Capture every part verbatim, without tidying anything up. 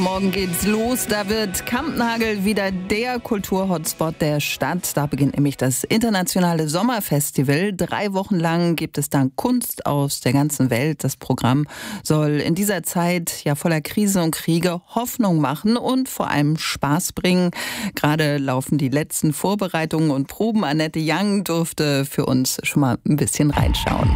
Morgen geht's los. Da wird Kampnagel wieder der Kulturhotspot der Stadt. Da beginnt nämlich das internationale Sommerfestival. Drei Wochen lang gibt es dann Kunst aus der ganzen Welt. Das Programm soll in dieser Zeit ja voller Krise und Kriege Hoffnung machen und vor allem Spaß bringen. Gerade laufen die letzten Vorbereitungen und Proben. Annette Young durfte für uns schon mal ein bisschen reinschauen.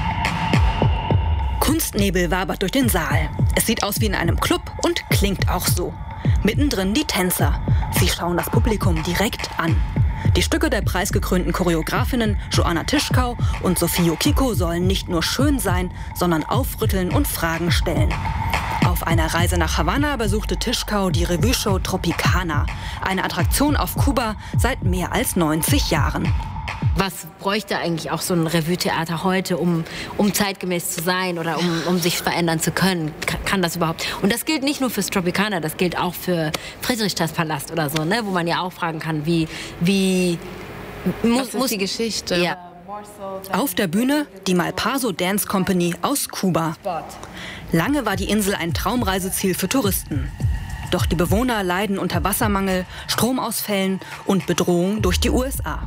Kunstnebel wabert durch den Saal. Es sieht aus wie in einem Club und klingt auch so. Mittendrin die Tänzer. Sie schauen das Publikum direkt an. Die Stücke der preisgekrönten Choreografinnen Joanna Tischkau und Sophie Okiko sollen nicht nur schön sein, sondern aufrütteln und Fragen stellen. Auf einer Reise nach Havanna besuchte Tischkau die Revue-Show Tropicana, eine Attraktion auf Kuba seit mehr als neunzig Jahren. Was bräuchte eigentlich auch so ein Revue-Theater heute, um, um zeitgemäß zu sein oder um, um sich verändern zu können? Kann, kann das überhaupt? Und das gilt nicht nur fürs Tropicana, das gilt auch für Friedrichstadtpalast oder so, ne? Wo man ja auch fragen kann, wie, wie muss, Was ist muss die Geschichte? Ja. Auf der Bühne die Malpaso Dance Company aus Kuba. Lange war die Insel ein Traumreiseziel für Touristen. Doch die Bewohner leiden unter Wassermangel, Stromausfällen und Bedrohung durch die U S A.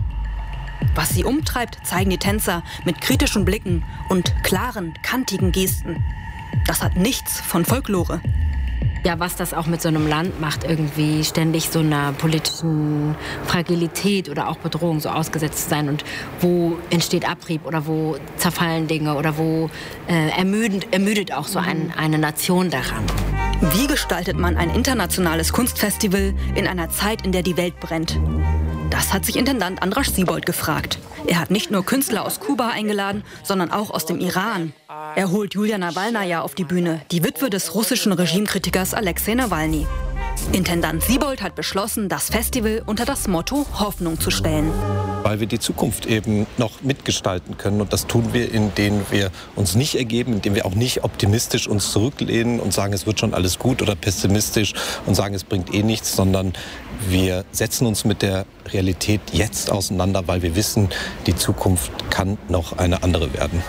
Was sie umtreibt, zeigen die Tänzer mit kritischen Blicken und klaren, kantigen Gesten. Das hat nichts von Folklore. Ja, was das auch mit so einem Land macht, irgendwie ständig so einer politischen Fragilität oder auch Bedrohung so ausgesetzt zu sein. Und wo entsteht Abrieb oder wo zerfallen Dinge oder wo äh, ermüdend, ermüdet auch so ein, eine Nation daran. Wie gestaltet man ein internationales Kunstfestival in einer Zeit, in der die Welt brennt? Das hat sich Intendant Andras Siebold gefragt. Er hat nicht nur Künstler aus Kuba eingeladen, sondern auch aus dem Iran. Er holt Julia Nawalnaja auf die Bühne, die Witwe des russischen Regimekritikers Alexei Nawalny. Intendant Siebold hat beschlossen, das Festival unter das Motto Hoffnung zu stellen. Weil wir die Zukunft eben noch mitgestalten können. Und das tun wir, indem wir uns nicht ergeben, indem wir auch nicht optimistisch uns zurücklehnen und sagen, es wird schon alles gut, oder pessimistisch und sagen, es bringt eh nichts, sondern wir setzen uns mit der Realität jetzt auseinander, weil wir wissen, die Zukunft kann noch eine andere werden.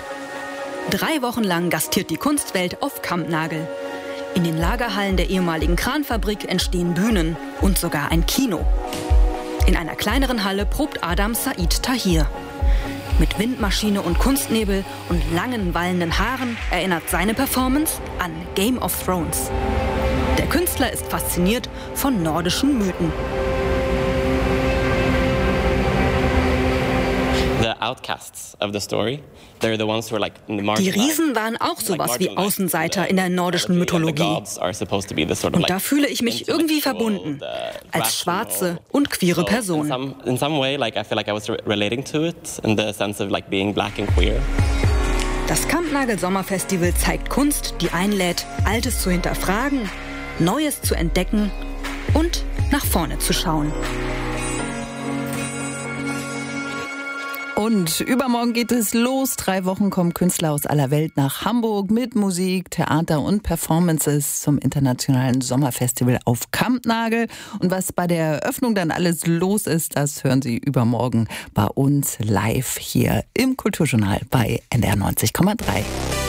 Drei Wochen lang gastiert die Kunstwelt auf Kampnagel. In den Lagerhallen der ehemaligen Kranfabrik entstehen Bühnen und sogar ein Kino. In einer kleineren Halle probt Adam Said Tahir. Mit Windmaschine und Kunstnebel und langen, wallenden Haaren erinnert seine Performance an Game of Thrones. Der Künstler ist fasziniert von nordischen Mythen. Die Riesen waren auch sowas wie Außenseiter in der nordischen Mythologie. Und da fühle ich mich irgendwie verbunden, als schwarze und queere Person. Das Kampnagel Sommerfestival zeigt Kunst, die einlädt, Altes zu hinterfragen, Neues zu entdecken und nach vorne zu schauen. Und übermorgen geht es los. Drei Wochen kommen Künstler aus aller Welt nach Hamburg mit Musik, Theater und Performances zum internationalen Sommerfestival auf Kampnagel. Und was bei der Eröffnung dann alles los ist, das hören Sie übermorgen bei uns live hier im Kulturjournal bei N D R neunzig Komma drei.